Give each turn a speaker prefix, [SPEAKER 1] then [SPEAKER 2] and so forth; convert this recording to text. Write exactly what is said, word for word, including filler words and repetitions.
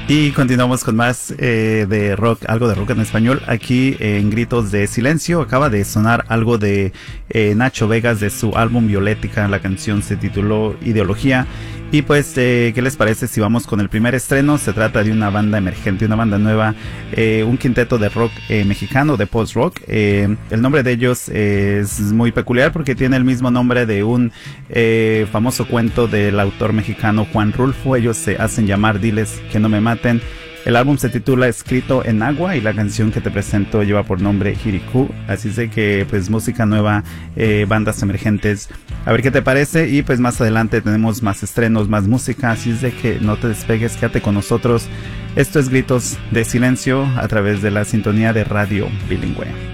[SPEAKER 1] Y continuamos con más eh, de rock, algo de rock en español. Aquí eh, en Gritos de Silencio acaba de sonar algo de eh, Nacho Vegas de su álbum Violética. La canción se tituló Ideología. Y pues, eh, ¿qué les parece si vamos con el primer estreno? Se trata de una banda emergente, una banda nueva, eh, un quinteto de rock eh, mexicano, de post-rock. Eh, el nombre de ellos es muy peculiar porque tiene el mismo nombre de un eh, famoso cuento del autor mexicano Juan Rulfo. Ellos se hacen llamar Diles que no me maten. El álbum se titula Escrito en Agua y la canción que te presento lleva por nombre Hiriku. Así es de que, pues, música nueva, eh, bandas emergentes. A ver qué te parece. Y pues más adelante tenemos más estrenos, más música. Así es de que no te despegues, quédate con nosotros. Esto es Gritos de Silencio a través de la sintonía de Radio Bilingüe.